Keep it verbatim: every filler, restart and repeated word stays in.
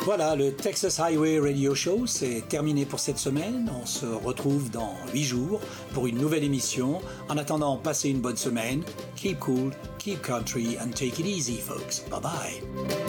Voilà, le Texas Highway Radio Show, c'est terminé pour cette semaine. On se retrouve dans huit jours pour une nouvelle émission. En attendant, passez une bonne semaine. Keep cool, keep country, and take it easy, folks. Bye bye.